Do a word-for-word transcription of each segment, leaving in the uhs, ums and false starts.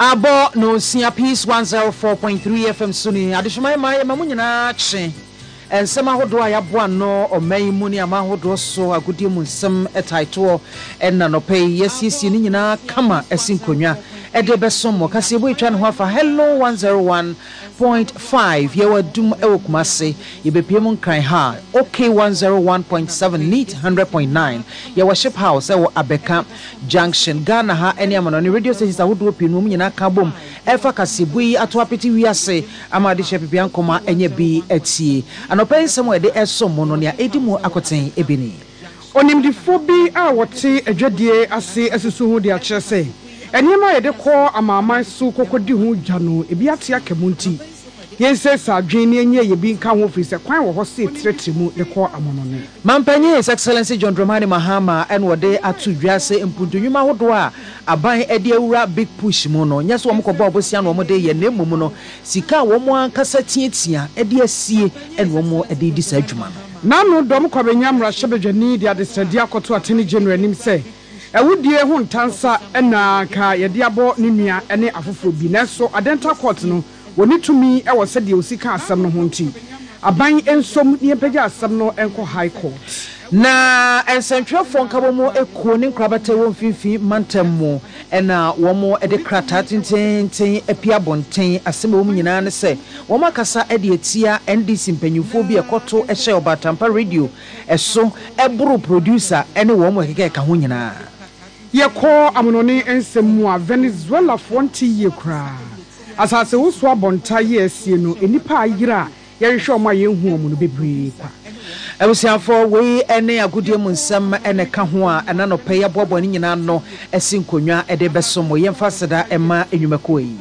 Abo no sia peace one oh four point three F M suni adishuma ma ma munyina che ensem ahodo ayaboa no oman mu ni ama ahodo so agudie mu nsem etaito enna no pay yesisi ni nyina kama esinkonwa ede besomo kase bo etwa ne ho afa hello one oh one point five yewa dum ewokumase yebepiem nkran ha okay one oh one point seven neat one hundred point nine yewa ship house ewo Abeka junction Ghana ha ene amano ni radio stations ahodo pinu mu nyina ka bom efa kase bo yi ato apeti wiase amade shepipia nkoma enye bi atie anopen semo ede esomo no ne edimu akoten ebini onimdifo bi a wote adwadie ase asusu hu de a kyerese enima yede ko amaman su kokodi hu gya no ebi ate akamunti yense sadwen ne enye ye bi nka ho fi se kwan wo ho se tretremu de ko amono ne mampanye his excellency John Dramani Mahama en wode atu dwase mpudunwuma hodo a aban ede awura big push mu no nyeso wo mkobo obosia no mo de ye na emmum no sika wo mo ankasa tietia ede asie en wo mo ede di sa adwuma no nanu dom kwabenya shebedwani de ade sadi akoto atene general nim se ewudie hu ntansa ena ka ye de abo ne nua ene afoforo bi neso adenta court no woni tumi e wo sede osika asem no ho nti aban ensom ne pagya asem no enko high court na ensentwefo nkabomo ekuo ne nkrabate wo mfimfi mantammo ena wo mo ede krata tenten epia bonten asem wo nyina ne se wo makasa ede etia N D C mpanyufo bi ekoto ehye Obatampa radio eso eburu producer ene wo mo keke ka ho nyina ye ko amonone ensemu a Venezuela twenty ye kra asase wo so abonta ye asie no enipa ayira ye hwe omo ayehu omo no bebre kwa Ebusiafo we ene agudie mu nsem ene ka ho a ena no pay abobo ni nyina no esinkonwa ede besomo yemfa seda ema enwumako yi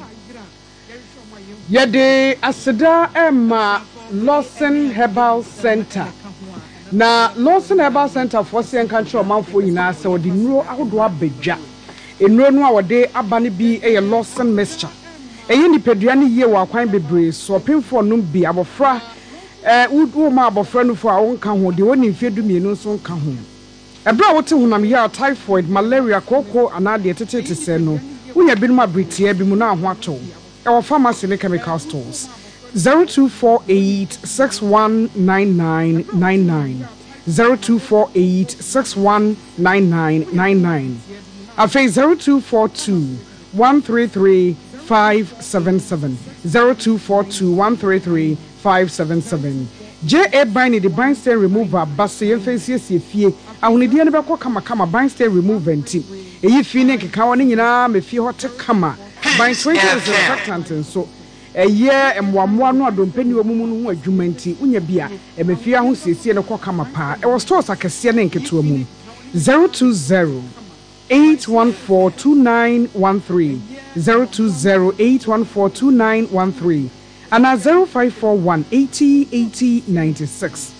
yede aseda ema Lawson Herbal Center na Lawson Herbal Center for Sen Control manfo nyina se odi nuro ahodo abadwa enuro no a wode abane bi eye Lawson mixture eyi ni pedua ne ye wa kwan bebre so pemfo no bi abofra eh wo ma abofra no fo a won ka ho de woni mfedu mienu so ka ho ebra wote hunam ya typhoid malaria koko anade tetete se no unya bi no abritia bi mu na ho ato e pharmacy ne chemical stores zero two four eight six one nine nine nine nine zero two four eight six one nine nine nine nine afa zero two four two one three three five seven seven zero two four two one three three five seven seven J A Bine the Bine stain remover basse yemfensie fie ahonidie ne bekọ kama kama Bine stain remover nti eyi fi ne keka woni nyina mefie hote kama Bine twenty is reactant so eye emwamwa no adompani wo mumu no ho adwuma nti unya bia emefie aho siesie ne kọ kama pa e wo stores akese ne nketo mu zero two zero eight one four two nine one three zero two zero eight one four two nine one three and at zero five four one eighty eighty ninety-six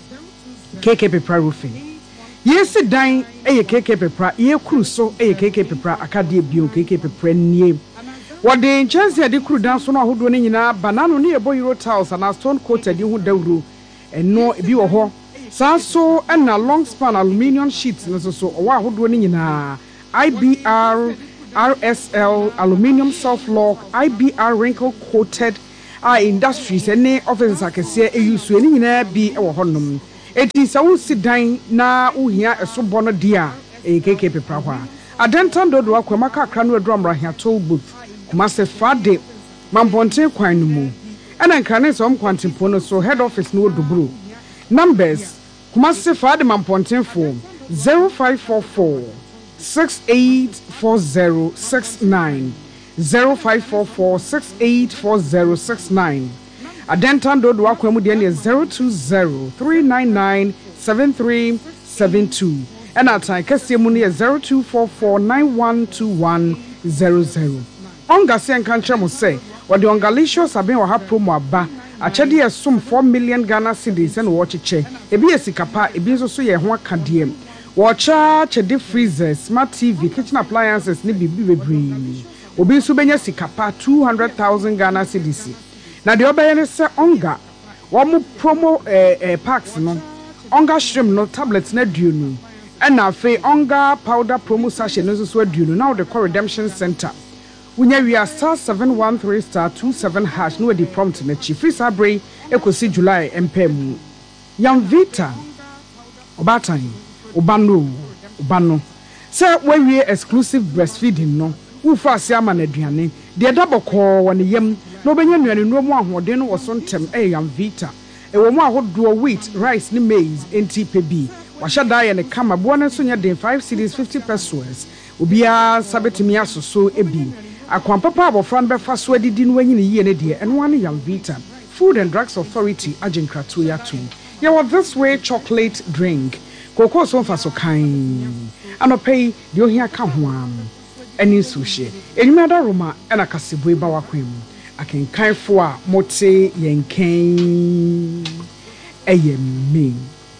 K K Pepra roofing yes dan eye K K Pepra ye kuru so eye K K Pepra akade bio K K Pepra nie wode chance ade kuru dan so no ahodo ne nyina banano ne ebo euro tiles and stone coated hu dawuro eno bi wo ho sanso na long span aluminium sheets no so so owa ahodo ne nyina I B R R S L aluminium soft lock I B R wrinkle coated a industries any offices akese eyusu eni nyina bi e wo honom eti sa wo sidan na uhia esobo no dia e K K Pepra ho adentan dodo akwama kakra no adro amrahia toll booth kuma se fade mamponte kwan no mu ena nkane so mkwantempo no so head office no odubro numbers kuma se fade mamponte form zero five four four six eight four zero six nine zero five four four six eight four zero six nine adentan dodo akwemu de ne zero two zero three nine nine seven three seven two and atan kase mu ne zero two four four nine one two one zero zero onga se nkanche mo se wode ongalicious aben wa ha promo aba achede esum four million Ghana cedis and watch che ebi esikapa ebi nso so ye ho akadiem watcha chede freezers smart T V kitchen appliances ne bibi bebre obi nso benya sikapa two hundred thousand Ghana cedis na de obeye ne se onga wo mo promo eh, eh packs no onga shrimp no tablets na duonu and na fe onga powder promo sachet no so so duonu now the redemption center Unya we are star seven one three star two seven hash no di prompt na chi free sabre ekosi July empem. Young Vita Obatan Obano Obano. Sir, when we exclusive breastfeeding no, who fast yaman aduane, the double call when the yam, no benyan no more who then was on tem a young Vita. A woman who do wheat, rice, ni maize, and T P B. Washa die and a kama buona sonya den five cities fifty pesos. Ubia sabetimia so so ebi. Akwan papa abo fran be fa so adidi no anyi ne ye ne de and one young Vita. Food and Drugs Authority agent kratoya too. Yeah, what this way chocolate drink. Koko so fa so kan. Anopay de ohia ka ho am. Ani sushi. Enimada Roma na kasebwe ba wakwem. Akenkan fo a mote yenken eyemi.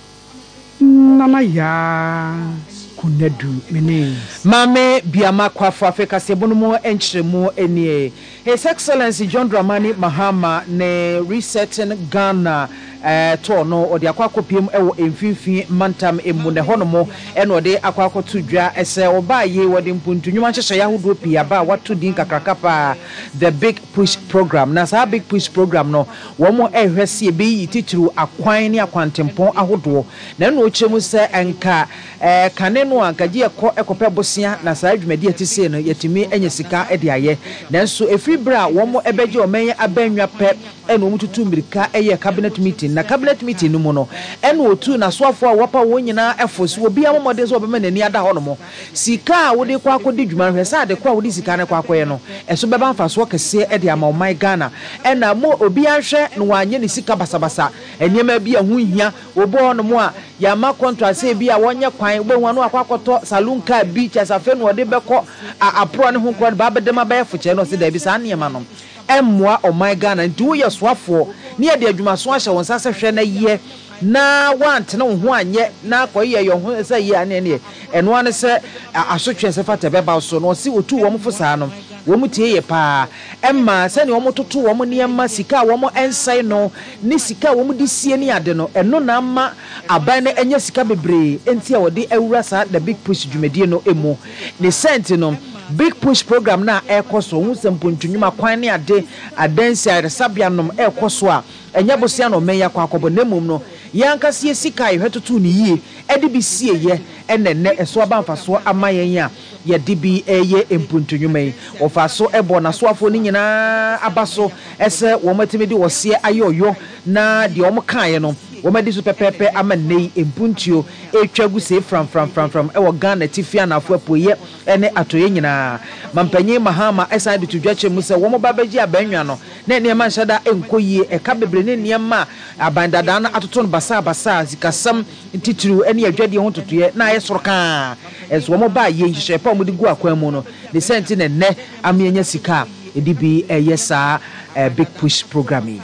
Nana ya kunedu mene. Mame biama kwa for Africa sebunu mo enchiremu enie. His Excellency John Dramani Mahama ne resetting Ghana eh to no odi akwa kopiem ewo emfinfin mantam emu ne honomo eno odi akwa akoto dwa ese obaye wodi mpuntunwuma nhyehye yahodo pia ba wato din kakrakapa the big push program na sa big push program no wo mo ehwese ebeyi tituru akwan ne akwantempon ahodo na no ochemu se enka eh kane no ankaje ekọ ekope bosia na sa adwumadi atise no yetimi enye sika ede aye nanso efri bra wo mo ebeje omenye abanwa pe eno mututu mirika eye cabinet meeting na cabinet meeting no mu no eno otu na soafo a wapa wo nyina efosi obi amomode so obema nani ada ho no mo sika wo de kwa akodi dwuma hwesa de kwa wo de sika ne kwa akoye no eso beba mfa so kese e de ama oman Ghana ena mo obi anhwe no wanye ne sika basabasa eniema bi ahu hia obo no mo a ya ma contract se bi a wonye kwan obo hu no akwakoto saloon car beach asafe no de beko apro ne ho kwan ba bedema ba efoche no se da bi sa niema no emwa oman Ghana nti wo ye soafo ne ye de adwuma so ahye won sase hwe na ye na want na ho anye na akoye ye ho se ye ane ne eno ane se asotwe se fata beba so no si otu wo mfo saa no wo mutie ye pa emma se ne wo mototo wo niema sika wo ensai no ni sika wo di sie ni ade no eno na ma aban na enya sika bebre enti a wo de awura saa the big push dwumadie no emu ne sent no big push program na ekoso hu sempontunwuma kwan ne ade adansi aresabia nom ekoso a enya bosia no meya kwa akobo nemum no yankase sika ye hwetoto ni yie ede bi sie ye enenne eso abamfaso amayen ya ye de bi eye empuntunwuma yi ofaso ebo na soafo ni nyina abaso ese wo matimedi wo se ayoyo na de omo kan no womadi so pepepe amanei empuntio etwagu se from from from from ewo Ghana tifia na afo apoye ene atoye nyina mampanyi Mahama eside to dwache mu se wo mo babaji abanwa no na ne ma nhyada enkoyie eka bebre ne niema abandada na atoto no basa basa zikasam tituru ene adwade ho totoye na aye soroka eso wo mo ba ye nhyehyɛ pa mo de gu akwan mu no the senti ne ne amienya sika edibi eyesa big push programming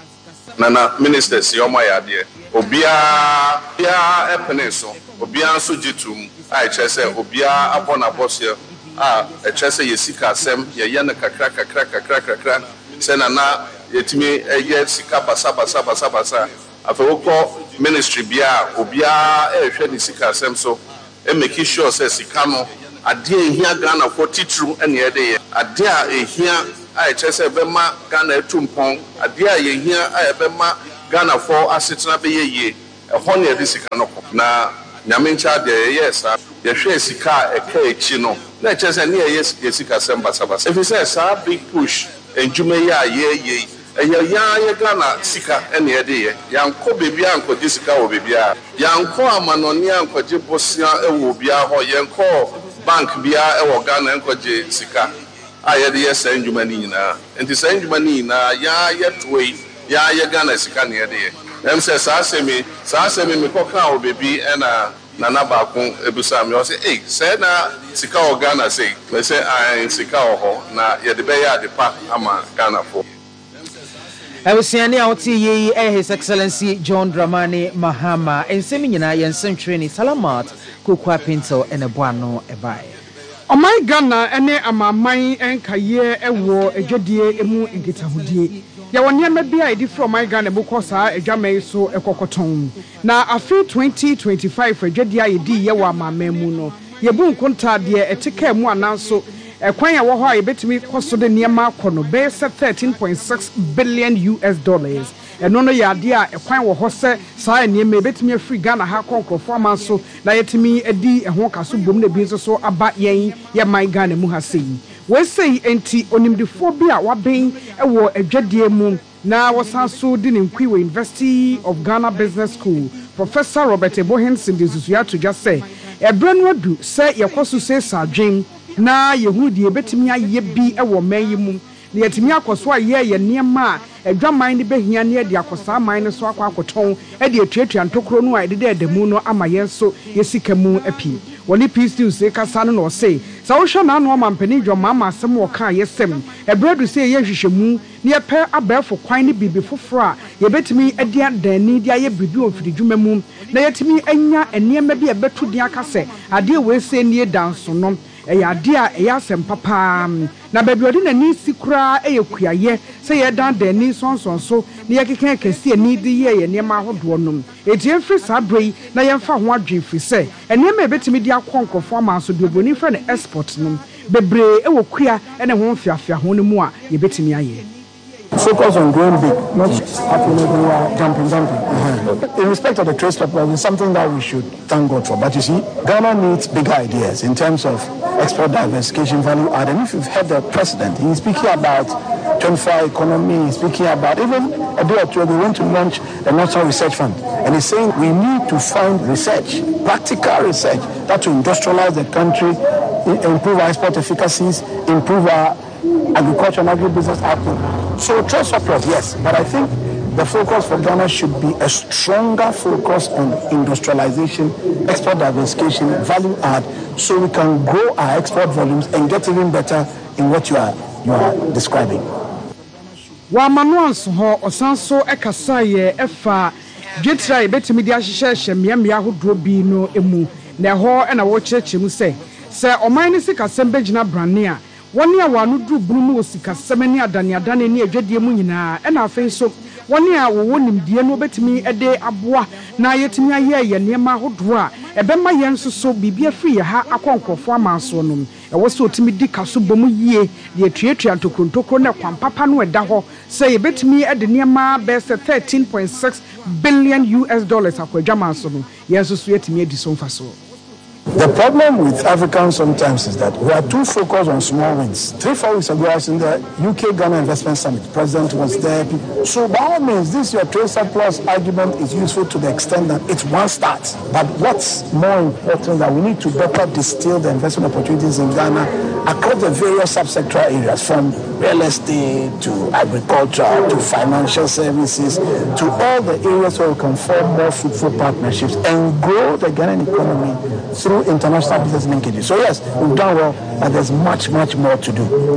Nana ministers yomo yade obia bia epene so obia so jitum a echese obia abona bosse a echese yesika asem ye ye na kakra kakra kakra kakra se nana yetimi eye sika basa basa basa basa afewoko ministry bia obia ehwe ni sika asem so e make sure say sika no ade ehia Ghana for titru ene ede ye ade a ehia I chese bema Ghana etumpon ade a ye hia a bema Ghana for asetena be ye e ho ne ade sika no na nyame ncha de yes ye hwe sika e ka echi no na chese ne ye sika semba sabasa if you say sa big push enjume ya ye ye e ya ye Ghana sika ene ede ye yanko bebi anko di sika wo bebi a yanko amanoni anko je bosia e wo bia ho yanko bank bia e wo Ghana anko je sika aye de yes enjuma ni nyina enti sa enjuma ni nyina ya yetwe ya ye Ghana sika ne de em se sa asemi sa asemi me koka o bebi na nana ba kun ebusa me o se eh se na sika o Ghana say me say ai sika o ho na ye de be ya de pa ama Ghana fo Ewusiani a oti ye eh His Excellency John Dramani Mahama ensemi nyina ye nsentwe ni Salamat Kokwa Pinto ene boano ebae Omai Ghana ene amamai enkaye ewo edwodie emu nkitahudie ya wonye mabia edi from my Ghana bukosa edwamai so ekokoton na afi twenty twenty-five edwodie ayedi ye wa amamemu no ye bu nkonta de eteka mu ananso ekwan ya wo ho a yebetimi koso de niema akono be se thirteen point six billion U S dollars eno no ya ade a ekwan wo ho se saa niema yebetimi afri Ghana ha konkrofo amanso na yetimi edi ehon kaso bom na bi nso so aba yen ye man Ghana mu ha sei we sei enti onimdifo bi a waben ewo adwadie mu na wasanso di nkwi we University of Ghana Business School Professor Robert Ebohenson de Zuzuya to just say ebrenu adu say yekoso say sadwen na yehu de ebetimi aye bi ewo mayi mu na yetimi akoso aye ye niema adwaman ne behia ne de akosa man ne so akwa akoton e de atuatua ntokro no a de de adamu no ama yenso yesika mu api woni peace news say kasa no no say sa wo hwe na no mampani dwoma ma asem wo ka yesem ebredu say ye hwehwemu ne yepe abefo kwan ne bibi foforo a yebetimi adi adani di aye bibi ofiri dwuma mu na yetimi anya eniema bi ebetu di aka se ade we say nie danso no eya ade a eya asem papa na baby odi na ni sikura eyekuaye say ye dan dani sonson so ne yekeke kese ani di ye ye niema ahodo nom etie firi sabrei na yemfa ho adwe firi se eniema ebetimi di akonkofo amanso de oboni fra ne export nom bebre ewokua ene ho mfiafia ho ne mu a yebetimi aye. Focus on growing big, not happening everywhere, jumping, jumping. Uh-huh. In respect of the trade surplus, it's something that we should thank God for. But you see, Ghana needs bigger ideas in terms of export diversification, value add. And if you've heard the president, he's speaking about twenty-four economy, he's speaking about even a day or two ago, we went to launch the National Research Fund. And he's saying we need to find research, practical research, that will industrialize the country, improve our export efficacies, improve our agriculture and agribusiness output. So trade surplus, yes, but I think the focus for Ghana should be a stronger focus on industrialization, export diversification, value add, so we can grow our export volumes and get even better in what you are you are describing. Wa manuans ho osanso ekasa ye efa dwetra ebetimi dia hyehye miamia hodro bi no emu na ho na wo kyerechemu se se oman ne sika sembe gina brane a woni a wanu dru bunu osika semani adane adane ne adwadie mu nyina e na afei so woni a wo nimdie no betimi ede aboa na yetimi aye ye niema hodo a ebema yenso so bibia free ha akonkofo amanso no e wo so otimi di kaso bomu yie de atuatua ntokrontokro na kwampapa no eda ho se ye betimi ede niema be se thirteen point six billion U S dollars akwadwa manso no yenso so yetimi edi so mfaso. The problem with Africans sometimes is that we are too focused on small wins. Three, four weeks ago, I was in the U K Ghana Investment Summit. The president was there. So by all means, this your trade surplus argument is useful to the extent that it's one start. But what's more important is that we need to better distill the investment opportunities in Ghana across the various subsector areas, from real estate to agriculture to financial services to all the areas where we can form more fruitful partnerships and grow the Ghanaian economy through international business linkages. So yes, we've done well, but there's much, much more to do.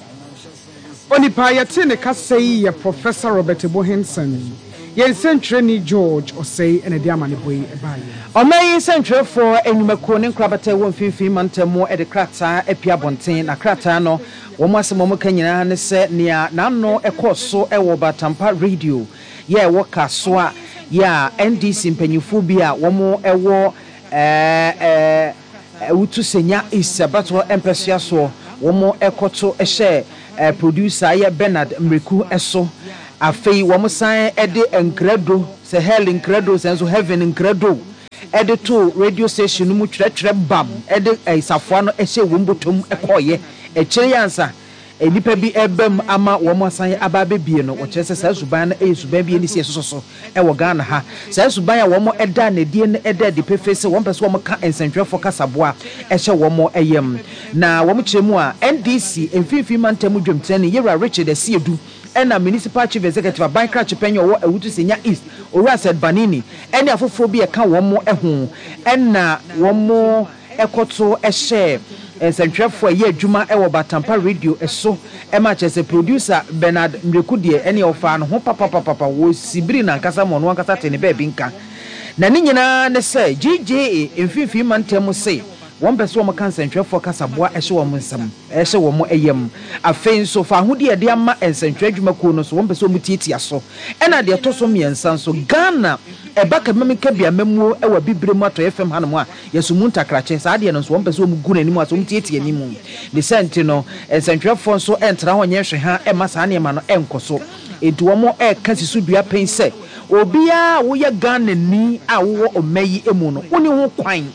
Onipa yatene kasei ya Professor Robert Ebohenson. Yen Centrani George Osei ene diamane boy ebaye. Omayi Central for enyumako ne nkrabata wo mfimfin mantamo e de krata epia bonten na krata no wo masemo mo kanyina ne se nea nanno ekoso e wo Batampa radio ye wo kaso a ya N D C mpanyufo bi a wo mo e wo eh eh utu senya isabato empesua so wo mo ekoto e she producer ye Bernard Mreku eso afei wo mo san e de enkrado se hell enkrado senso heaven enkrado e de to radio station mu twetwere bam e de isafo no e she wo mbotom e koye e kire yansa enipa bi ebam ama wo mo san aba bebie no wo kyerese sa suban na e suban bi ni sie soso e wo Ghana ha sa suban ya wo mo eda na die ne eda de pefese wo mpese wo mo ka ensentwefo kasaboa e hye wo mo eyem na wo mo kyeremu a N D C emfimfim mantamu dwemtene Yera Richard Asiedu ena municipal chief executive Bankra Chipenyo wo awutu senya East Owura said Banini ene afoforo bi e ka wo mo eho ena wo mo ekoto e hye ensentwefo ye adwuma e wo Batampa radio eso e ma chese producer Bernard Mreku de ene ofa no ho papa papa wo sibiri na nkasa mo no nkasa tene ba bi nka na ni nyina ne se G J A emfimfim mantamu se one person can send for Casaboa, a show on some, a show on a yam. A fain so far, who dear dear ma and send Trejumaconos, one person with Titia so. And I dear Tosomi and San so Ghana, eba ka meme ka bia mamuo e wa bibre mu ato F M hanom a yesumu ntakrache saa de no so won pese o mu gu nanimu aso mu tietie animu ne senti no ensantwefo nso entra ho nye hwe ha e ma saa ne ma no enkoso edu omo e ka sisu dua pense obia wo ye Ghana ni a wo omayi emu no woni ho kwan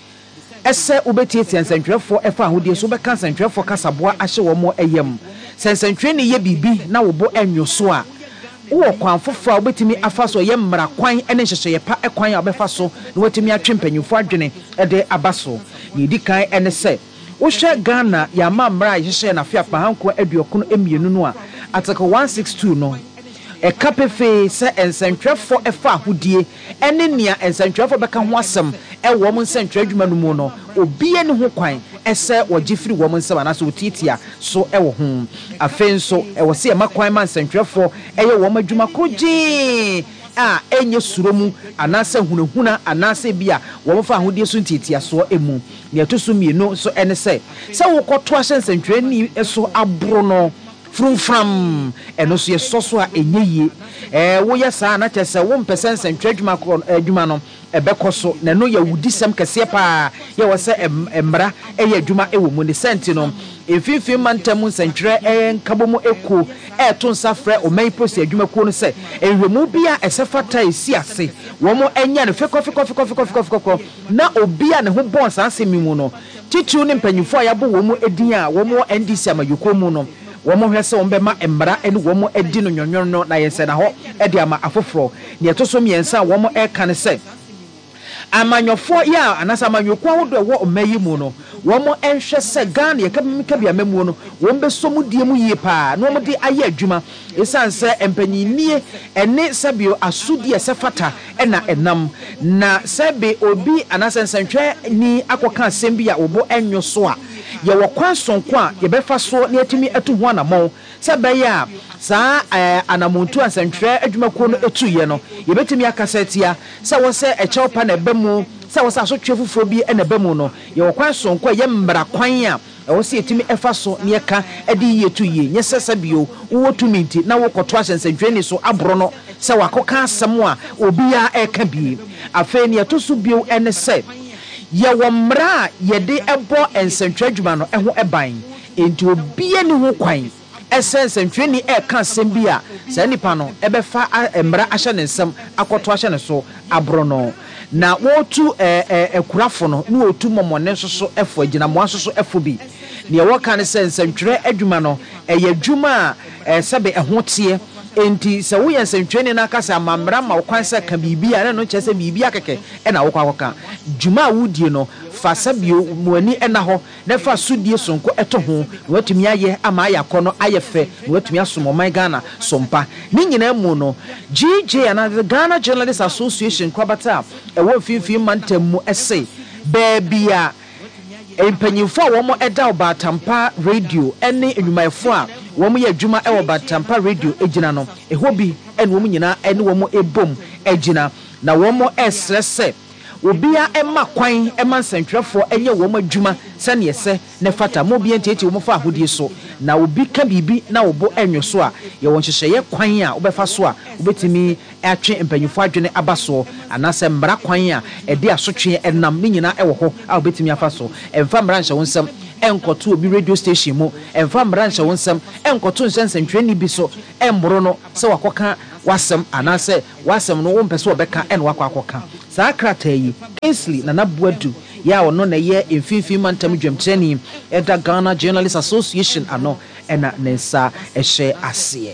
ese ubetietie ensantwefo efa ahodie so be ka ensantwefo kasaboa ahye wo mo eyam sensantwe ne ye bibi na wo bo enwoso a wo kwan fofo a obetimi afa so ye mmara kwan ene hyehye pa ekwan a obefa so na watimi atwe mpanyufo adwene ede abaso ye dikan ene se wo hwe Ghana ya ma mmara hyehye na fia pa hanko aduokunu emienu no a article one sixty-two no e kapefe se ensantwefo efa ahodie ene nia ensantwefo beka ho asem e wo mo nsantwe adwuma no mu no obi ene ho kwan ese wogifiri wo mo nsem anaso otitia so e wo ho afenso e wo se e makwan man nsantwefo eye wo mo adwuma kroji a enye suromu anase hunahuna anase bia wo mo fa ahodie so ntitia so emu ne atoso mienu so ene se se wo koto ahye nsantwe ni so abro no from from eno so ye soso a enyeye eh wo ya sa na chese wo mpese nsantwe adwuma kro adwuma no ebekoso na no ya wudisem kese pa ya wo se emra eye adwuma ewo mu ne senti no efifim mantamu nsantwe enkabomu eko eto nsafre o mai prosi adwuma ko no se enwemu bia esefata esi ase wo mo enya ne feko feko feko feko feko feko na obia ne ho bon sanse mi mu no titu ne mpanyufo ya bo wo mo edin a wo mo N D C amayuko mu no womo hwese wombema embra ene womo edi no nyonyon no na yense na ho edi ama afoforo ne etoso miensa womo e kan se amanyofo ya anasa amanyokwa hodo wo omayi mu no womo enhwe se Ghana ye kabimika bia mamu no wombe somu die mu yie pa no mo de aye adwuma esanse empanyinie ene sabio asudi esefata ena enam na sebe obi anasa nsantwe ni akoka asem bia obo enyo so a ye wo kwansonko a ye befa so na yatimi atu ho anamon sebe ya saa anamontu ansantwe adwuma ko no etu ye no ye betimi akasetia se wo se echew pa na bemu se wo sa so twefufuro bi na bemu no ye wo kwansonko ye mbra kwan a ewo se yatimi efa so na yeka edi yetu ye nye sesabio wo tuminti na wo koto ansantwe ni so abro no se wakoka asem a obi a eka bi afa ni atoso bio ene se ye wo mra ye de ebo ensantwe adwuma no eho eban enti obi ani ho kwan essence ntweni e ka sembi a sa nipa no ebefa emra ahye ne nsem akoto ahye ne so abro no na wotu ekurafo no na wotu momone soso efo agina mo asoso efo bi ne wo kan sense ntwere adwuma no eye adwuma a sebe ehotie enti se wo yense ntweni na akasa amamra ma kwan se ka bibia na no chese bibia keke e na wo kwa kwa dwuma wudie no fa sabio muani ena ho na fa sudie sonko eto ho watumi aye ama ayakọ no ayefe watumi asomoman Ghana sompa ni nyina mu no G J and the Ghana Journalists Association kwabata e wo finfin mantamu ese baabia empanyifo a womo eda obatampa radio ene enyumayefo a womo ye adwuma e obatampa radio ejina no ehobi ene womo nyina ene womo ebom ejina na womo esrese obia ema kwan ema nsantwefo enye wo madwuma sane yese ne fata mo bia ntete wo fa ahodie so na obi ka bibi na obo enwo so a ye won hyehye kwan a obefa so a obetimi atwe empanyufo adwene abaso anase mbra kwan a ede asotwe enam ne nyina ewo ho a obetimi afa so emfa mbra nhyɛ wonsam enkoto obi radio station mu emfa mbra nhyɛ wonsam enkoto nsensantwe ni bi so emboro no se wakoka wasem anase wasem no wo mpese obeka en wakwakoka saa krata yi Kingsley na nabuadu ya wono na ye emfinfin mantam dwamtreni eda Ghana Journalists Association ano ena nensa ehye ase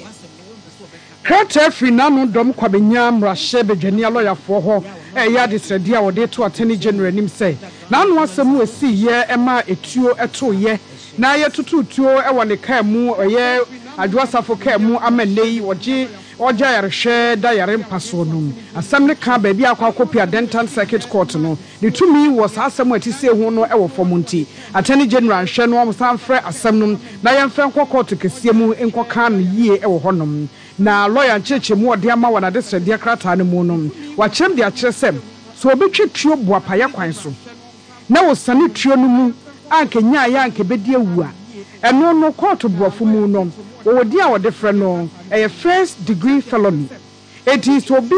krata fi nanu dom kwabenya mrahye bedwani aloyafo ho e ya de sredi a wode to attorney general nim say nanu asem esi ye ema etuo eto ye na ye tututuo e wone ka mu ye adwasafo ka mu amanei woje oja yarehwe da yare mpaso no asem ne ka ba bia akwa kopia dental circuit court no ne tumi was asem atise hu no e wo fomunti attorney general hwe no am sanfre asem no na yemfe nkọ court kesie mu nkọ kan yie e wo honom na lawyer ncheche mu ode ama wana de srede krata ne mu no wa chem de akire sem so obetwe tuo boapa ya kwan so na wo sane tuo no mu anke nya ya anke bedi awu a eno no court brofo mu no wo di a wo de frɛ no a first degree felony it is to be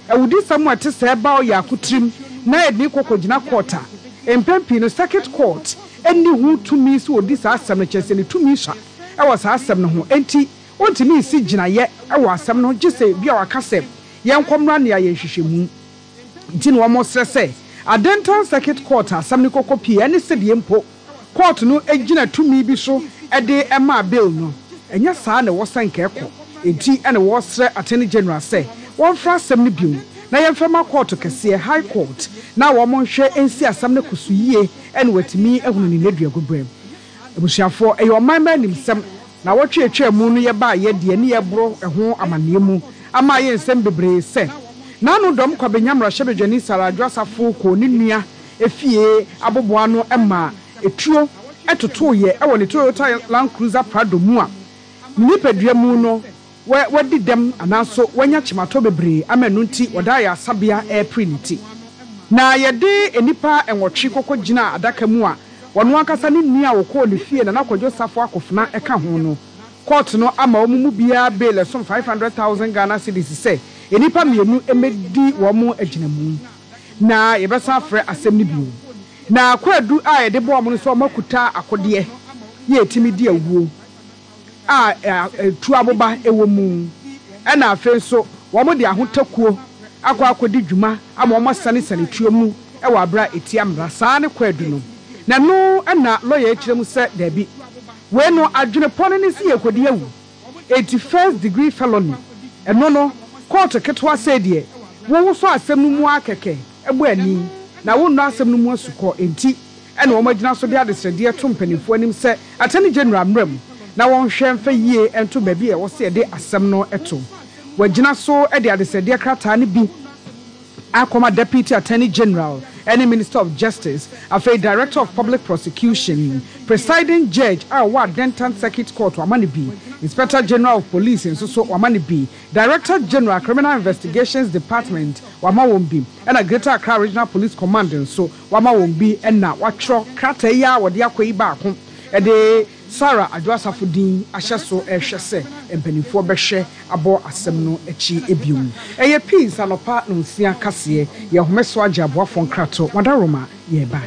ewudi samu ate se ba o ya kutrim na e ni kokogina court a empempi no circuit court eni hu tumi so odi sa asem no chese ni tumi sha e wo sa asem no ho enti ontimi si gina ye e wo asem no gise bia waka se ye nkomra ne ya ye hwehwemu nti no mo srese adental circuit court asem ni kokopi eni se de mpo court no egina tumi bi so e de ema bill no enya saa na wo sanka ekọ enti ene wo sre attorney general say won fra asem ni biom na ye mfema court kese high court na wo mo hwe ensi asem ne kusu yie ene watimi ehunu ni nedua gobrem ebusuafo eyo manma nim sem na wotwe etwa mu no ye ba ye de ne ye bro eho amane mu ama ye nsem bebre se na no dom kwa benyamra hyebedwani saradwo asafo ko ne nua efie aboboa no ema etuo etoto ye e wo ne Toyota Land Cruiser Prado mu a nipadua mu no we wadi dem anaso wanya chimato bebre amenu nti oda ya sabia airpriniti na yede enipa enwotwe kokogina adaka mu a wono akasa ne nua wokọ ne fie na nakwadwo safo akofuna eka ho no court no ama omumu bia bail some five hundred thousand Ghana cedis say enipa mienu emedi wo mu aginamu na yebesa afre asem ne bio na kwadu a yede bo amu so makuta akode ye etimi di awuo a tu aboba ewo mu ena afen so wo mo de ahotakuo akwa akodi dwuma ama wo sane sane tuo mu e wa bra eti amra saa ne kwadu no na no ena lawyer ekirem se dabi we no adwene pone ne si ekodi awu eighty-first degree felony eno no court ketwa se de wo so asem no mu akeke egbo ani na wo no asem no mu asuko enti ena wo magina so de adesrede to mpanifo anim se attorney general mram na won hwemfa yie ento ba bi e wo se de asem no eto wagina so e de adesrede krata ne bi akoma deputy attorney general any minister of justice afei director of public prosecution presiding judge awa dental circuit court wamani bi inspector general of police nso so wamani bi director general criminal investigations department wama wombi and a greater Accra regional police command nso wama wombi and na watro krata ya wode akoyi ba ko e de Sarah Adwasafudin ahyeso ehwese empanifo behwe abo asem no echi ebium eye peace anopa no nsia kase ye homeso agye aboafo nkrato wadaroma ye ba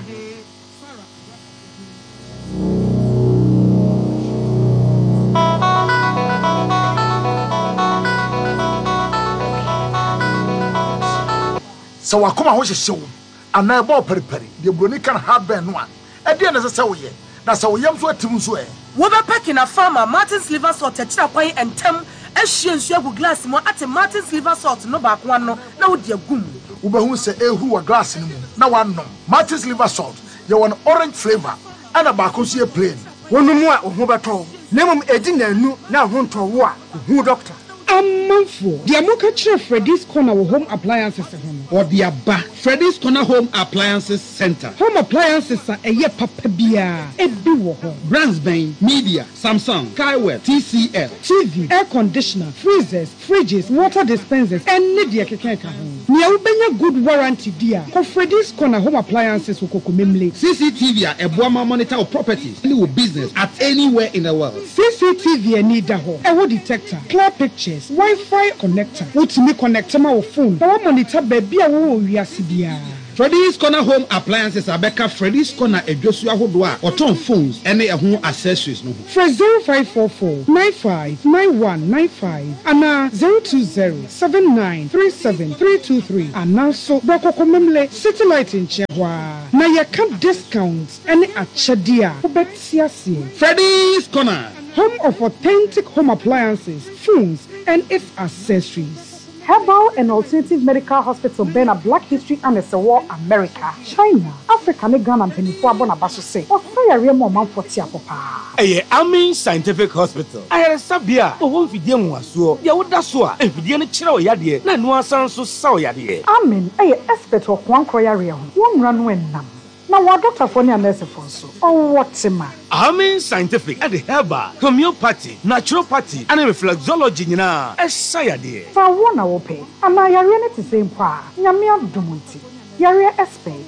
so wakoma ho hyehyew ana ebo periperi de broni kan ha ben no a e de ne se wo ye na so yam so atim so e wo be packing a farmer Martin's liver salt e kira kwan entem ehye nsu agu glass mo ate Martin's liver salt no ba kwa no na wo de agum wo be hu se ehu wa glass ni mu na wannom Martin's liver salt ye won orange flavor ana ba ko so e plain wonu mu a ho beto na mum edi nanu na ho nto wo a hu doctor amanfo dia mo ka kire Freddy's Corner wo home appliances ho or dia ba Freddy's Corner Home Appliances Center home appliances a eye papa bia e bi wo ho brands ben Media Samsung Skywell T C L T V air conditioner freezers fridges water dispensers any dia keke ka ho nia wo benya good warranty dia ko Freddy's Corner Home Appliances wo kokomemle C C T V a eboama monitor of properties any business at anywhere in the world C C T V any da ho e wo detector clear pictures Wi-Fi connector wotimi connect ma wo phone na wo monitor ba bia wo wiase bia Freddy's Corner Home Appliances abeka Freddy's Corner edwosu ahodo a oton phones ene ehun accessories no for zero five four four nine five nine one nine five ana zero two zero seven nine three seven three two three ana so bokokomemle satellite in chehwa na ye can discounts ene achede a obetiase Freddy's Corner home of authentic home appliances phones and its accessories. Herbal and Alternative Medical Hospital Bena Black History and the War America, China, Africa, and Ghana and Penifua Bonabasso say, or fire remo man for Tiapopa. A Amin Scientific Hospital. I had a sabia, or one Fidian was so, Yawudasua, and Fidian Chiro Yadi, Nanua Sanso Sao Yadi. Amin, a expert of one Koyarium, one runway num. Now, what doctor for near nurse for so? Oh, what's a man? Amin Scientific at the Herbal, Homeopathy, Naturopathy, and Reflexology na a sayade. For one hour pay, and I are to same pa, Yamia Dumunti, Yaria expert,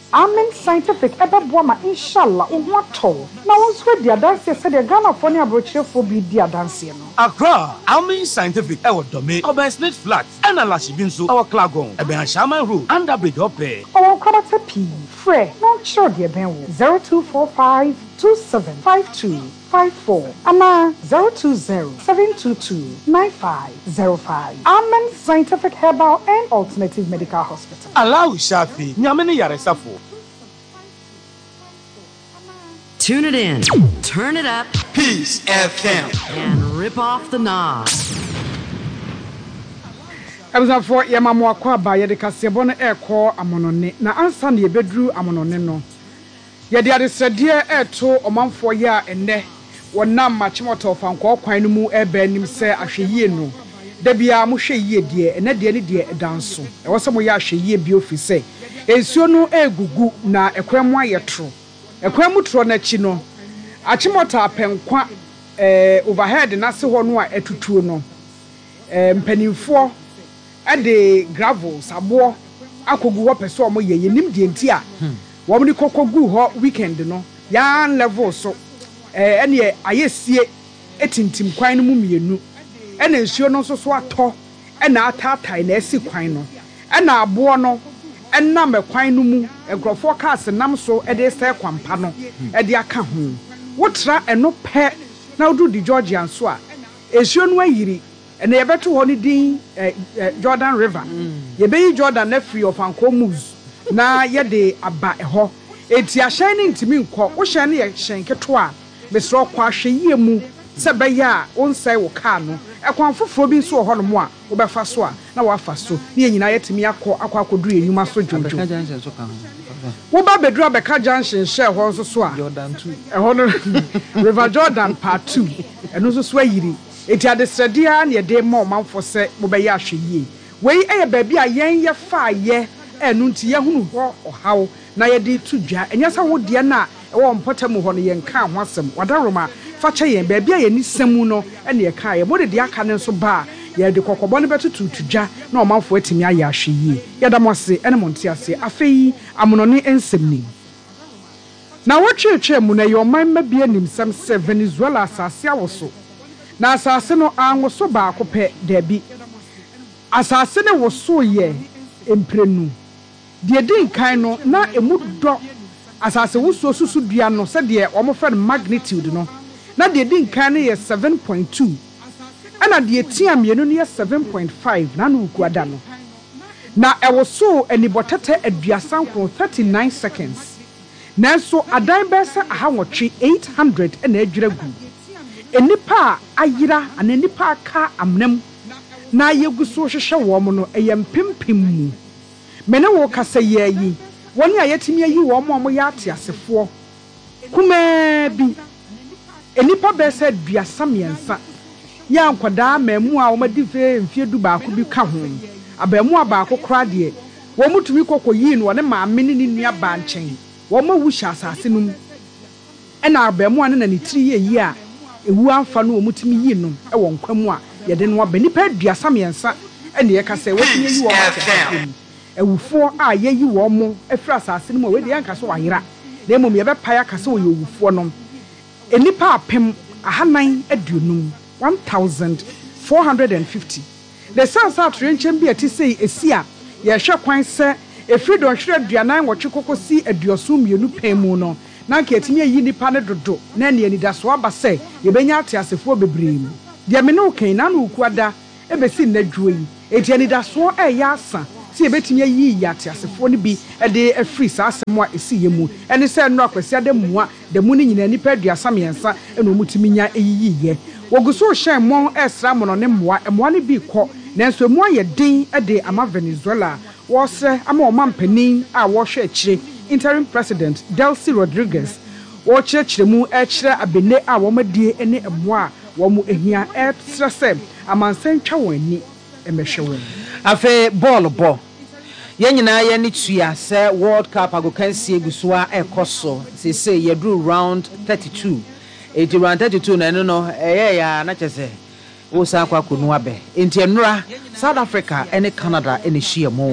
Amen Scientific ebe boama inshallah ohun ato na wonso di adanse se de Ghana fo ne abrochirefo bi di adanse no Accra Amen Scientific e wo dome Oben Smith Flat and Alashibinso our Klagon e ben Shaman Road under bridge ope o kwabata p frɛ no chiro de ben wo zero two four five two seven five two five four ama zero two zero seven two two nine five zero five. Amen Scientific Herbal and Alternative Medical Hospital. Allow Shafi nyamene yaresafo. Tune it in, turn it up, Peace F M, and rip off the knob. Ebuza for yamamu akwa ba ye de kasebo no ekọ amonone na ansa na yebedru amonone no. Ye de adesrede eto omanfo ye a enne wonam machimoto fanko kwan no mu ebe nim se ahweyie no. Da bia mo hweyie de enne de ne de edanso. E wo se mo ye ahweyie bi ofise. Ensuo no egugu na ekwan mu ayetro. Ekwan mu tro na chi no. Achimoto apenkwa eh overhead na se ho no a etutuo no. Eh mpanimfo ade gravel sabo akogu ho pese omo ye yenim de enti a wo mo ni kokogu ho weekend no ya level so eh ene ayesie etintim kwan no mu mienu ene nsuo no so so ato ena atatai na esi kwan no ena abo no ena me kwan no mu egrofo cars nam so ede se kwampa no ede aka ho wotra eno pe na odu di Georgian so a esuo no ayiri ene yebeto ho ni din Jordan River yebeyi Jordan na free of anko moves na yede aba eho enti ahyan ni ntimi nko wo hyan ne ye hyan keto a mesro kwa hweyie mu se be ya onsai wo ka no ekwan foforo bi nso ho no mo a wo befa so a na wo afa so ne nyina yetimi akọ akọ akodu enyuma so jojo wo ba bedru abeka junction share ho nso so a Jordan two eho no River Jordan part two eno nso so ayiri eti adesrede a na yede ma omanfo se wo be ya hweyie wei eye ba bi a yen ye fa ye enu nti ye hunu ho ohaw na yede tudwa enya sa wo de na ewo mpotamu ho no yen ka ho asem wadaroma fa che yen ba bi a ye ni semu no ene ye ka ye mo de de aka ne so ba ye de kokobo ne betutu tudwa na omanfo atimi aye ahweyie yeda mo ase ene mo nti ase afei amononi ensemni na wo twetwe mu na ye oman ma bi anim sem se Venezuela asase awoso na asase no anwoso ba akopɛ dabi asase ne woso ye emprenu de din kan no na emu dɔ asase woso susu dua no sɛ de omo fa magnitude no na de din kan no ye seven point two ana de tia mienu no ye seven point five na no kuada no na ewoso anibotete aduasankro thirty-nine seconds nanso adan bɛsa ahawotwe eight hundred na adwiragu enipa ayira ana nipa aka amnam na yeguso hwehwe wo mo no eyempimpim mu mene wo kasa yayi woni ayetimi ayi wo mo mo ya ate asefo kuma bi enipa besa duasa miensa ya nkwada mamu a wo madi fe mfie du ba ko bi ka ho abamu abaako kra de wo mutumi kokoyi no ne maame ne nua ba nchen wo ma wusha asase num ena abamu ane na ne tiri yeyi a ewu amfa no wo mutumi yi no e wo nkwamu a ye de no ba nipa duasa miensa ene ye kasa wo timi yi wo ewufo a yeyi wo mo efra asase no we de yanka so wayera na emom ye be paya kasa wo yewufo no enipa apem ahanan aduonum one thousand four hundred fifty the sansa trenchem bi ati sei esia ye hwe kwan se efri don hwere aduanan wo twekoko aduoso mienu pemu no na nka etimi ayi nipa ne dodo na ne anidaso aba se ye benya ate asefo bebree mu de me no kan na no kuada ebesi nadwo yi eti anidaso e ya asa si ebetimi ayi ya ate asefo ne bi e de afri sa asemo a esi ye mu ene se no akwasi ade mua de mu ne nyina nipa aduasa miensa e no mutimi nya eyi ye woguso hyen mo esra mo no ne moa emoa ne bi kɔ nanso emu aye din e de ama Venezuela wo se ama o mampanin a wo hwe akire interim president Delcy Rodriguez wo kyerɛkyerɛ mu e kyerɛ abene a wo madie ene emoa wo mu ehia e kyerɛ sɛ amansan twa wɔn ani e mehwe wɔn afe ball bo ye nyina ye ne tua se World Cup agokansi egusua ekoso se se ye drew round thirty-two eti round thirty-two na no no eye ya na chese wo sa kwa kunu abe enti enura South Africa ene Canada ene hia mo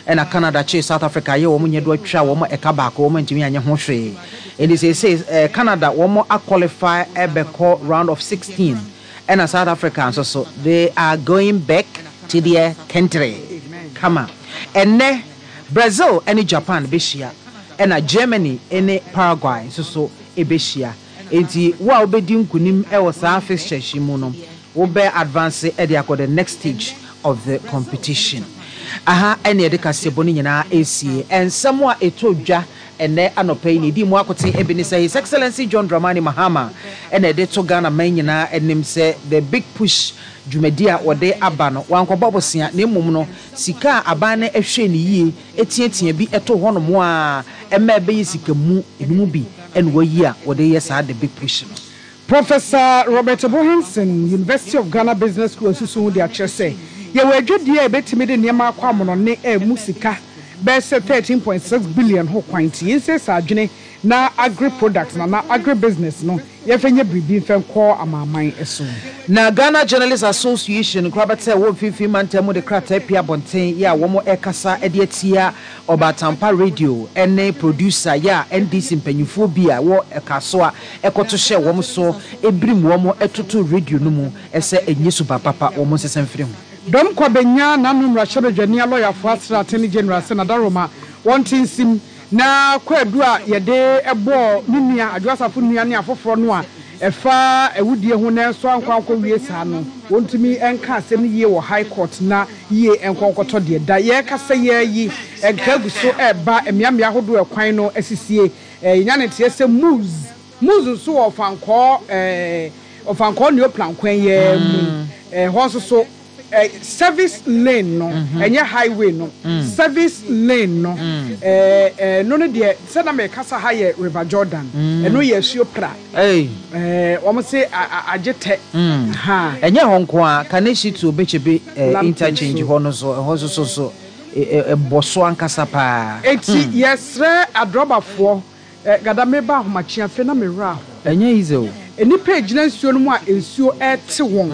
ɛna Canada che South Africa yɛ wɔn nyɛ do atwa wɔn ɛka baako wɔn ntumi anya ho hwee ɛdi sɛ sɛ Canada wɔn a qualify ɛbɛkɔ round of sixteen ɛna South Africa nso so they are going back to their country kama ɛnɛ Brazil ɛne Japan bɛhyia ɛna Germany ɛne Paraguay nso so ɛbɛhyia enti wo a wobɛdi nkunim ɛwɔ saa fixture mu no wo bɛ advance ɛde akɔ the next stage of the competition aha ɛne ɛde kasebo no nyinaa ɛsie ɛnsɛm a ɛtɔ dwa ɛnɛ anɔpɛ yi ne di mu akote ɛbi ne sɛ His Excellency John Dramani Mahama ɛna ɛde to Ghana man nyinaa ɛnim sɛ the big push dwumadi a wɔde aba no wankɔbɔ bosia na mmom no sika a aban ne ɛhwɛ ne yie ɛtiatia bi ɛto hɔ no mo a ɛmɛ ɛbɛyɛ sika mu ɛnu bi ɛna wɔyi a wɔde yɛ saa the big push no. Professor Robert Bohansen, University of Ghana Business School, Susu, the actual say, you were good dear, bet me the Nema Quamon, ne e Musika, best thirteen point six billion whole quantity. Yes, Sajane, na agri products, na agri business, no, Yefenya Bibi Fem Core, and my mind as soon. Na Ghana Journalists Association, Krabate, Wolf Fifi Mantemo, the Krata Pia Bontain, ya, Womo Ekasa, Edietia, Oba Tampa Radio, N A producer, ya, N D C Penuphobia, War Ekasoa, Ekotoshe, Womo so, Ebrim Womo, Etutu Radio Numu, Ese, Enyisuba Papa, Womo Senfrim. Dom Kwabenya, Nanum Rashado Jania, lawyer for Attorney General Senator Roma, wanting sim. Na kwadua yede ebo nunia adwasa fu nuia ne afoforo no a efa ewudie ho na so ankwankwo wie saa no wontumi enka asem yie wo high court na yie enkwankoto de da ye kasa ye yi enkagu so eba emiamia hodo ekwan no asisie enya ne tie se moves moves so ofanko eh ofanko ne plan kwan ye mu eh ho so Uh, service lane no mm-hmm. Enye highway no mm. Service lane no mm. uh, uh, no no de say na me kasa high River Jordan mm. eno ye suo pra eh eh wo mo say agete mm. ha enye ho nko a kaneshi to obechebe uh, interchange ho no so ho so so so e boso ankasa pa eti yesre adrobafo gadameba ahomachi afi na me ra enye izo eni page na nsuo no mu a ensuo ete won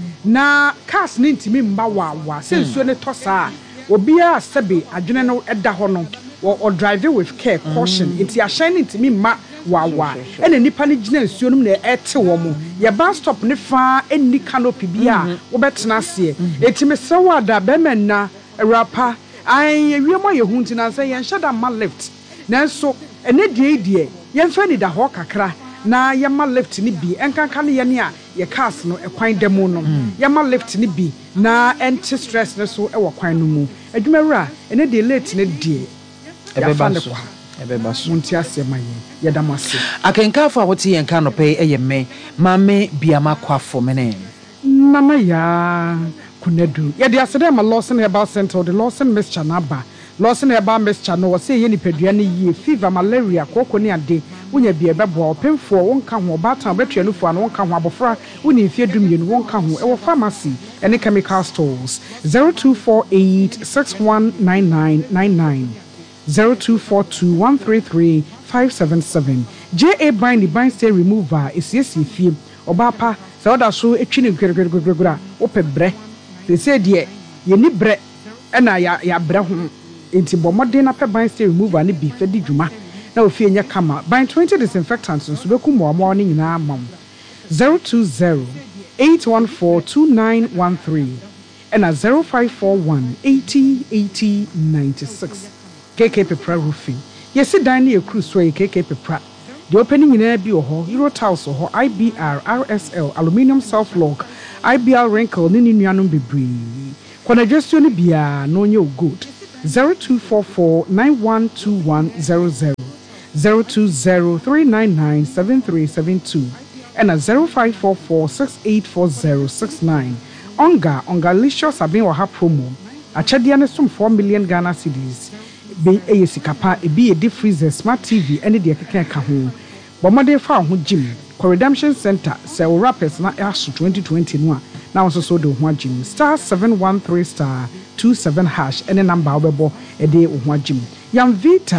na cars ni ntimi mba wawa se nsuo ne tosa obi a sebe adwene no eda ho no o drive with care caution enti a shine ntimi mma wawa ene nipa ne gina nsuo no na ete wo mu ye bus stop ne fa eni canopy bia wo betena ase enti me se wada be menna rapa ai wiemo ye hunti na se ye nhada ma left nanso ene die die ye mfa ni da ho kakra na yama left ni bi enkanka ne ye ne a ye cars no ekwan demo no yama left ni bi na anti stress ne so e wo kwan no mu adwumawura ene de late ne die ebeba so ebeba so munti asema ye ye damase akenka fa wote ye nka no pe eye me mame biama kwafo mene nana ya kunadu ye de asede ma Lawson Herbal Center the Lawson mixture na ba Lawson Herbal mixture no say ye nipadua ne yie fever malaria kokko ne ade wonya bia bebo opemfo wonka ho batan betua no fo no wonka ho abofra woni mfie dumien wonka ho e wo pharmacy ene chemical stores zero two four eight six one nine nine nine nine zero two four two one three three five seven seven J A bind the bind stay remover esiesi fie obapa se oda so etwi ne gregregregregura opebre se se de ye ni bre ena ya ya bre ho enti bomode na pe bind stay remover ne bi fe di dwuma na ofie nya kama by twenty disinfectants nso beku mo mo ne nyina mam zero two zero eight one four two nine one three and a zero five four one eighty eighty ninety-six K K Pepra roofing yes dan na ekru so K K Pepra the opening nyina bi ho Euro tiles ho I B R R S L aluminium self lock I B R wrinkle ne ni nuanom bebre kwana dwesio ne bia no nye good zero two four four nine one two one zero zero zero two zero three nine nine seven three seven two and a zero five four four six eight four zero six nine Onga Ongalicious abin wa ha promo achade ne som four million Ghana cedis be eyesikapa e be a deep freezer smart T V ene de keke ka ho bomode fa ho gym redemption center sell rappers na aso twenty twenty no a na so so do ho gym star seven one three star two seven hash ene number obebo e de ho gym Yam Vita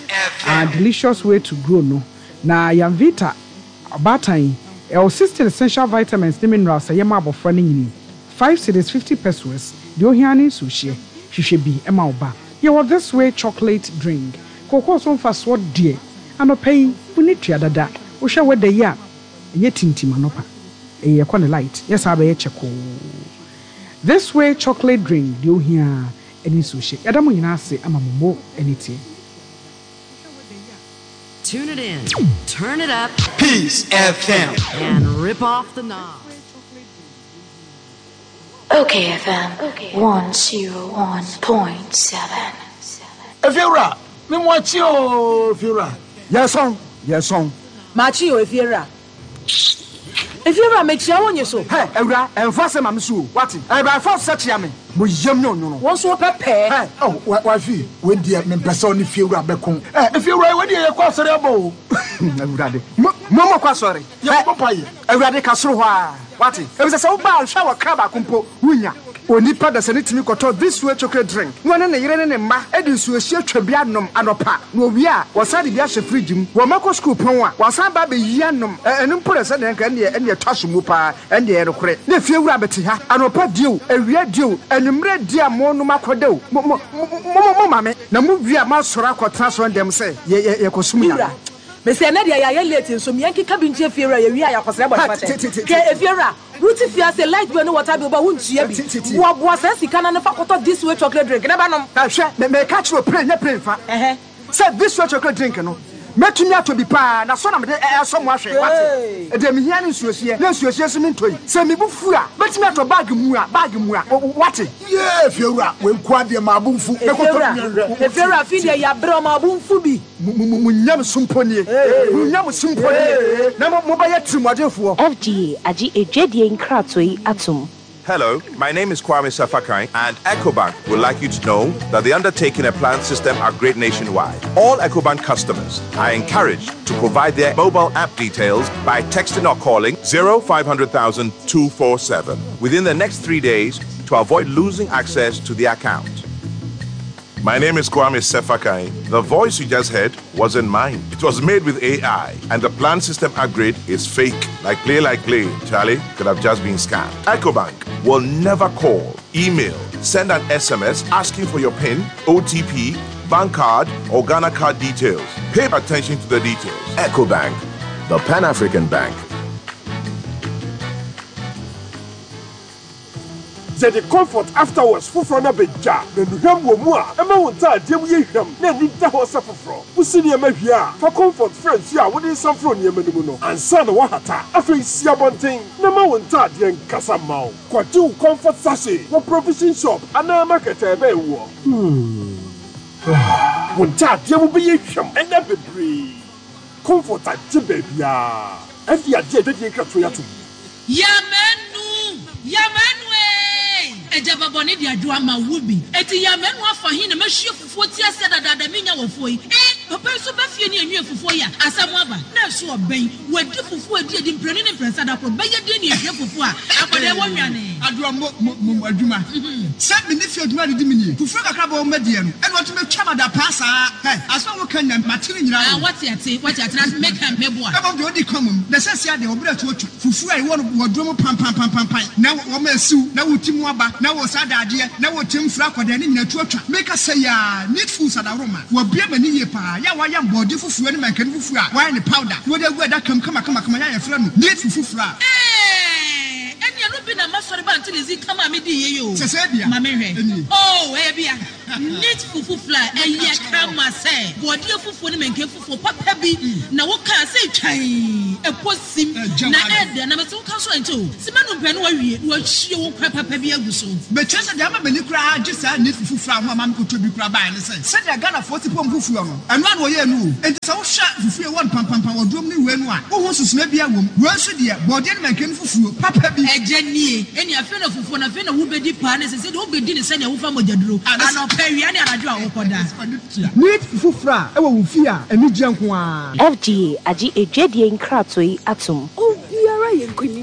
a delicious way to grow no na Yam Vita abatan e assistant essential vitamins and minerals ayema abofra ne nyini five cedis fifty pesos de ohiani so hye hwehwe bi ema oba You want this way chocolate drink. Cocoa so fast what dear. And no pay, we need to dada. We shall wear the ya. And yet tinty manopa. A year corner light. Yes, I be a checo. This way chocolate drink, do here any sushi. Adamu inase amamumo anything. Tune it in, turn it up, Peace F M, and rip off the knob. Okay, F M, one oh one point seven. Efiora, me watch you, Efiora. Yes, song. Yes, song. Machi o Efiora. Efiora make sure on you so. Hey, Eura, and fast am so. What? I by fast such yame. Mo yam no no. One so pepe. Hey, oh, wife, when dear me person Efiora bekon. Eh, Efiora when you kwa sorry abo. Eura de. Mo mo kwa sorry. Ya papa ye. Eura de kasoro hwa. What? E be say wo ba hwa wa kraba kompo. Wunya. Onipa da sene timi koto this way chocolate drink. No ne ne yire ne ne ma edi nsuo hie twabia nom anopa. No wi a wasade bia hye fridge mu. Wo mako school pon a wasan ba be yi anom. Enu mpore se ne nka ne ene twaso mu pa ene e rekore. Na fie wura beti ha. Anopa dio, ewia dio, enumre dia mo no makodew. Mo mo mo mame. Na mu wi a ma sora kotra so ndem se ye ye kosum ya. Me say na dia ya late nso me yanki kabinche Efiora ye wi a yakosere bo pate. Ke Efiora Ruti fia say light bill no water bill ba wuntua bi. Wo bo asa sika na fa koto this way chocolate drink. Na ba nom. Ta hwe me me catch no play nya play fa. Eh. Say this way chocolate drink no. Metumi ato bi pa na so na me de so mo ahwe wate. E de me hia ne nsuosie. Na nsuosie so me ntoi. Say me bu fu a metumi ato bag mu a bag mu a wate. Yeah, Efiora, we kwa de ma bu fu. Efiora fi de ya bro ma bu fu bi. Munyam sumponie. Munyam sumponie. Na mo ba ye trimodefo. F G A agi ejedie nkratoi atum. Hello, my name is Kwame Safakai, and EcoBank would like you to know that the undertaking and plan system are great nationwide. All EcoBank customers are encouraged to provide their mobile app details by texting or calling zero five hundred thousand two four seven within the next three days to avoid losing access to the account. My name is Kwame Sefakai. The voice you just heard wasn't mine. It was made with A I, and the plan system upgrade is fake. Like play, like play. Charlie could have just been scammed. EcoBank will never call, email, send an S M S asking for your PIN, O T P, bank card, or Ghana card details. Pay attention to the details. EcoBank, the Pan-African Bank. The comfort afterwards for from a beja, then you have one more. A mountain, dear, we him, then you tell us for. Pusinia Mavia, for comfort friends, ya, what is some from Yemenuno, and son of Wahata, after Siabonting, no mountain, dear Casamau, Quatu comfort sachet, for provision shop, and a market a bear war. Hmm. One chat, there will be a sham, and never breathe. Comfort at Jibabia, and the idea that you can try to. Yamenu, Yamenu. Ejaba boni dia do ama wubi eti ya menu afa hin na mahie fufuo ti ase dada da menya wofo yi eh papa so ba fie ne anwie fufuo ya asam aba na so oben wadi fufuo adi adi mprani ne mpresa da ko beye de ne ehwe fufuo a akode wo nwane adua mo mo aduma se me ne fie aduma de dimini fufuo kakra ba o medie no ene wato metwa ma da pasa eh aso wo kan na matiri nyira ah wati ate wati ate na make am mebo a e bo de odi komum na se sia de obra to otu fufuo ai wo wodro mo pam pam pam pam pam na wo ma asiu na wo timu aba na wo sadade na wo tem fra kwada ne nyina tuatwa make say ya need food sadaroma wo bia mani ye pa ya wa ya body fufuo ne mankan fufuo a wa ne powder wo de gu da kam kama kama kama ya ya fra no need fufuo a eh enya no bi na masori ba until izi kama me di ye yo se se bia ma me hwe oh eh bia need fufuo a eh ya kama say body fufuo ne mankan fufuo papa bi na wo kan say twan eposim na ed na me so kan so ento simanu pe no wa wie wo hie wo papa bi aguso be chese de ama bani kura agisa need fufuo a ho ama me koto bi kura ba ne say se de Ghana forty pom fufuo no eno an wo ye no enti se wo hwa fufuo won pam pam pam odom ni we no a wo ho susuna bia wom wo so de body ne mankan fufuo papa bi ejanie eni afi na fufuo na afi na wo bedi pa ne se se de wo bedi ne se ne wo fa mojaduro ano pawia ne arajo a wo koda need fufuo a e wo wo fi a eni gyanko a F G A agi ejedie nkratoi atum. Biara ye nkonimdifo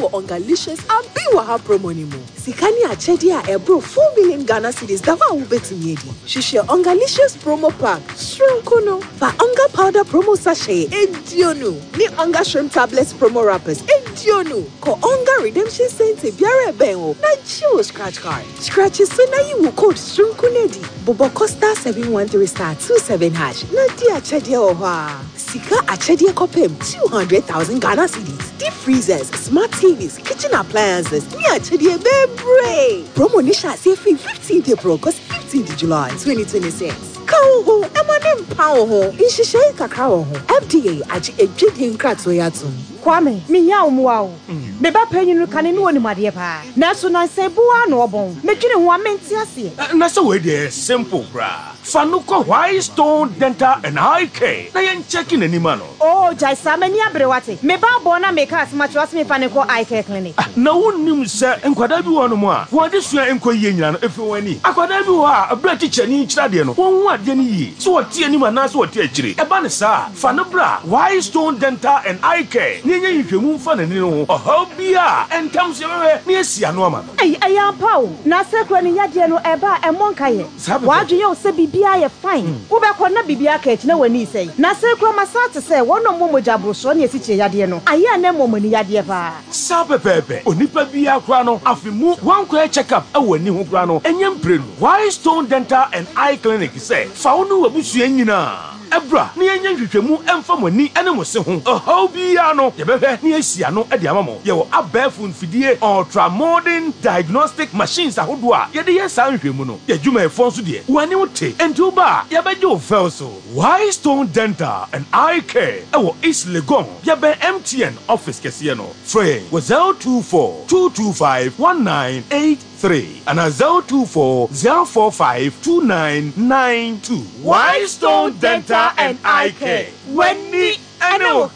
wo Ongalicious Abiwa ha promo ni mu. Sikani achedi a ebro four million Ghana cedis da wa wo betumi edi. Shishe Ongalicious promo pack. Shrimp no. Fa Onga powder promo sachet edionu. Ni Onga shrimp tablets promo wrappers edionu. Ko Onga redemption center biara ben wo. Na chiwo scratch card. Scratch so na you will code shrimp kunedi. Bobo Costa seven one three star two seven hash. Na di achedi o ha. Sika achedi kopem two hundred thousand Ghana cedis. Deep freezers, smart T Vs, kitchen appliances. Ni achedi bebre. Promo nisha say fifteenth April cause fifteenth July twenty twenty-six. Kawo emanem pawo ho. Inshishe kakra ho. F D A aji ejidi nkrato yatum. Kwame, me ya omwa o. Me ba panyin no kane no ni made pa. Na so na se bua no obon. Me twene ho amenti ase. Na so we dey simple bra. Fanuko White Stone Dental and Eye Care. Na yen checking anima no. Oh, jai samani abrewate. Me ba bo na make us match was me Fanuko Eye Care clinic. Na wonnim se enkwada bi wo no mo a. Wo de sua enko yie nyina no efi wani. Akwada bi wo a abra teacher ni kira de no. Won hu ade ni yi. So wo tie anima na so wo tie akire. E ba ne sa. Fanubra White Stone Dental and Eye Care. Nye nhwehwemu fa na ni no. Oho bia entam se bebe na esia no ama. Ai ai apawo. Na sekro ni yade no e ba e monka ye. Wadwe o se bibia ye fine. Wo be ko na bibia ka echi na wani sei. Na sekro masate se wono momoja broso na esiche yade no. Aye na momoni yade pa. Sa pepepe. Onipa bia kra no afemu wan ko check up e wani ho kra no. Enyem pre no. White Stone Dental and Eye Clinic say fa wo no wabusua nyina. Ebra ni enya hwehwemu emfa mani ene mo se ho oho bia no ye behwe ni asia no e de amamo ye wo abafu mfidie ultra modern diagnostic machines ahodo a ye de ye san hwehwemu no ye dwuma e fon so de wani wote enti ba ye beje o fel so White Stone Dental and Eye Care e wo East Legon ye be M T N office kese no free wo zero two four two two five one nine eight three and a zero two four zero four five two nine nine two. White Stone Dental and Eye Care. Wendy Ano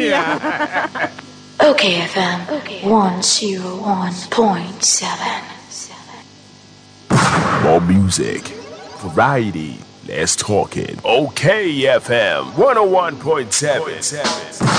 Kania. Okay, F M. Okay. one oh one point seven. More music. Variety. Let's talk it. Okay, F M. one oh one point seven.